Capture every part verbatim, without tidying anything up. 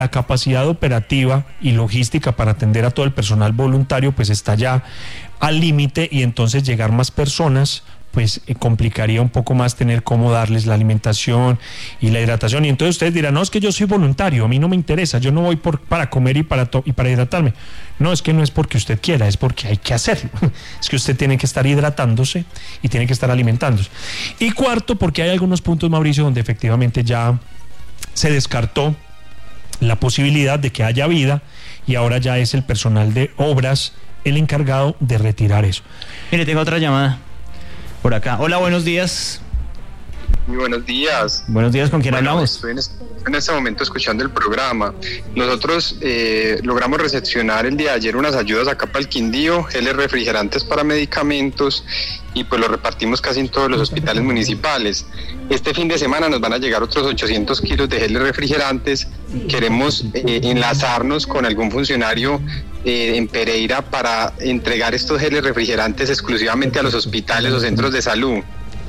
la capacidad operativa y logística para atender a todo el personal voluntario pues está ya al límite, y entonces llegar más personas pues eh, complicaría un poco más tener cómo darles la alimentación y la hidratación. Y entonces ustedes dirán, no, es que yo soy voluntario, a mí no me interesa, yo no voy por, para comer y para, to- y para hidratarme. No, es que no es porque usted quiera, es porque hay que hacerlo. Es que usted tiene que estar hidratándose y tiene que estar alimentándose. Y cuarto, porque hay algunos puntos, Mauricio, donde efectivamente ya se descartó la posibilidad de que haya vida, y ahora ya es el personal de obras el encargado de retirar eso. Mire, tengo otra llamada por acá. Hola, buenos días. Muy buenos días. Buenos días, ¿con quién Bueno, hablamos? Estoy en, es- en este momento escuchando el programa. Nosotros eh, logramos recepcionar el día de ayer unas ayudas acá para el Quindío, geles refrigerantes para medicamentos, y pues lo repartimos casi en todos los hospitales municipales. Este fin de semana nos van a llegar otros ochocientos kilos de geles refrigerantes. Queremos eh, enlazarnos con algún funcionario eh, en Pereira para entregar estos geles refrigerantes exclusivamente a los hospitales o centros de salud.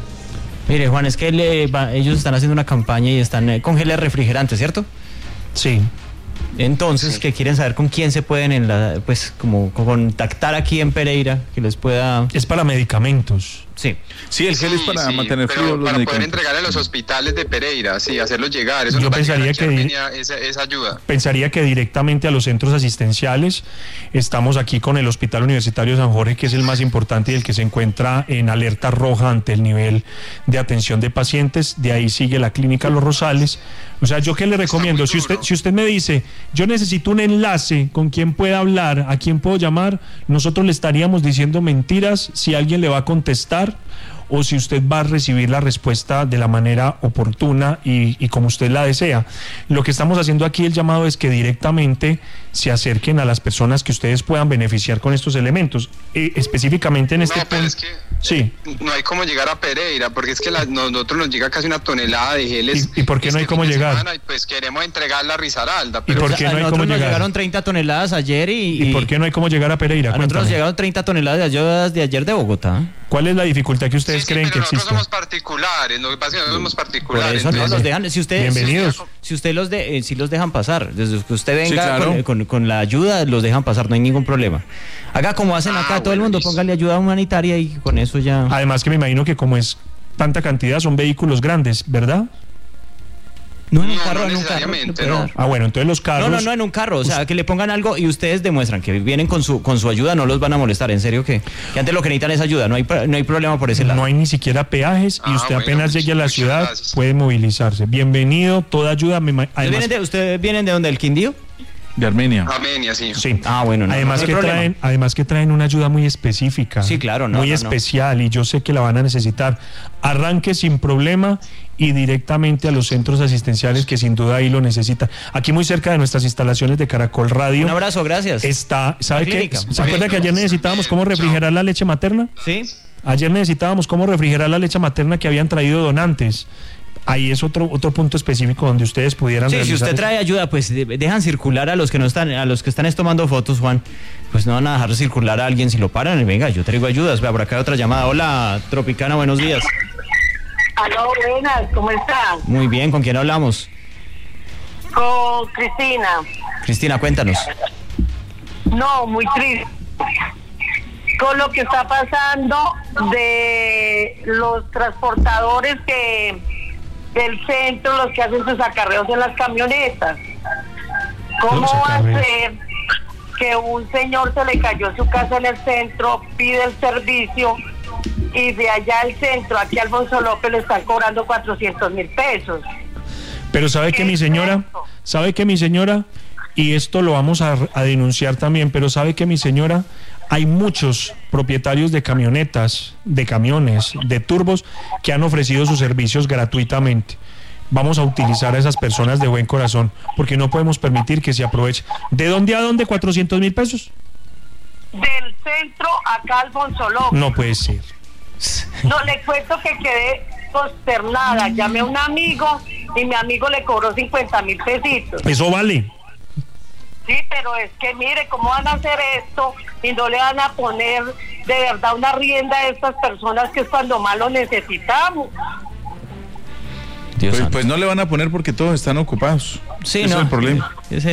Mire, Juan, es que le va- ellos están haciendo una campaña y están eh, con geles refrigerantes, ¿cierto? Sí. Entonces, Sí. que quieren saber con quién se pueden enla- pues como contactar aquí en Pereira, que les pueda... Es para medicamentos. Sí. Sí, el gel es para Sí, mantener pero fríos los para poder medicamentos. entregar a los hospitales de Pereira, sí, hacerlos llegar. Eso Yo nos va a llegar pensaría aquí a que- Armenia, esa, esa ayuda. Pensaría que directamente a los centros asistenciales. Estamos aquí con el Hospital Universitario San Jorge, que es el más importante y el que se encuentra en alerta roja ante el nivel de atención de pacientes. De ahí sigue la Clínica Los Rosales. O sea, yo qué le recomiendo, muy si usted, duro. si usted me dice, yo necesito un enlace con quien pueda hablar, a quién puedo llamar, nosotros le estaríamos diciendo mentiras si alguien le va a contestar, o si usted va a recibir la respuesta de la manera oportuna y, y como usted la desea. Lo que estamos haciendo aquí, el llamado, es que directamente se acerquen a las personas que ustedes puedan beneficiar con estos elementos. Eh, específicamente en este No, pero punto. es que Sí. no hay cómo llegar a Pereira, porque es que la- nosotros nos llega casi una tonelada de geles. ¿Y- y por qué no hay este cómo fin de llegar? semana, Y pues queremos entregarla a Risaralda. ¿Y Pero por qué no a hay nosotros cómo nos llegar? llegaron treinta toneladas ayer y... ¿Y por qué no hay cómo llegar a Pereira? A nosotros nos Cuéntame. llegaron treinta toneladas de ayudas de ayer de Bogotá. ¿Cuál es la dificultad que Sí, ustedes sí, creen pero que nosotros existe? somos particulares, lo que pasa es que nosotros somos Por particulares. eso no entonces- los dejan, si usted... Bienvenidos. Si, si usted los de, eh, si los dejan pasar, desde que usted venga Sí, claro. con, con- con la ayuda, los dejan pasar, no hay ningún problema. Haga como hacen Ah, acá todo el bueno, mundo, listo. póngale ayuda humanitaria y con eso ya... Además que me imagino que como es tanta cantidad, son vehículos grandes, ¿verdad? No en un No, carro, no en un carro. necesariamente, le puede no. dar. Ah, bueno, entonces los carros... No, no, no en un carro, o sea, que le pongan algo y ustedes demuestran que vienen con su con su ayuda, no los van a molestar, en serio que, que antes lo que necesitan es ayuda, no hay pro- no hay problema por ese lado. No hay ni siquiera peajes y Ah, usted bueno, apenas muchas- llegue a la muchas ciudad gracias. puede movilizarse. Bienvenido, toda ayuda. Me ima- ¿Ustedes, además, vienen de, ¿Ustedes vienen de dónde, del Quindío? De Armenia. Armenia, sí. sí. Ah, bueno, no, además no hay que problema. traen, además que traen una ayuda muy específica. Sí, claro, no, muy no, no. especial, y yo sé que la van a necesitar. Arranque sin problema y directamente a los centros asistenciales que sin duda ahí lo necesitan. Aquí muy cerca de nuestras instalaciones de Caracol Radio Un abrazo, gracias. está, ¿sabe La qué? clínica. ¿Se acuerda que ayer necesitábamos cómo refrigerar la leche materna? ¿Sí? Ayer necesitábamos cómo refrigerar la leche materna que habían traído donantes. Ahí es otro otro punto específico donde ustedes pudieran Sí, si realizar usted eso. trae ayuda, pues de- dejan circular a los que no están, a los que están es tomando fotos, Juan. Pues no van a dejar circular a alguien si lo paran. Y venga, yo traigo ayudas. Vea, por acá hay otra llamada. Hola, Tropicana, buenos días. Aló, buenas, ¿cómo están? Muy bien, ¿con quién hablamos? Con Cristina. Cristina, cuéntanos. No, muy triste. Con lo que está pasando de los transportadores que del centro, los que hacen sus acarreos en las camionetas. ¿Cómo Los va a acarreos. ser que un señor se le cayó su casa en el centro, pide el servicio y de allá al centro, aquí a Alfonso López, le están cobrando cuatrocientos mil pesos? Pero sabe que ¿Qué mi es señora, esto? sabe que mi señora, y esto lo vamos a, a denunciar también, pero sabe que mi señora, hay muchos propietarios de camionetas, de camiones, de turbos, que han ofrecido sus servicios gratuitamente. Vamos a utilizar a esas personas de buen corazón, porque no podemos permitir que se aproveche. ¿De dónde a dónde cuatrocientos mil pesos? Del centro acá a Alfonso López. No puede ser. No, le cuento que quedé consternada. Llamé a un amigo y mi amigo le cobró cincuenta mil pesitos. Eso vale. Sí, pero es que mire, ¿cómo van a hacer esto y no le van a poner de verdad una rienda a estas personas que es cuando más lo necesitamos? Dios Pues, santo. pues no le van a poner porque todos están ocupados. Sí, Ese no. es el problema. Ese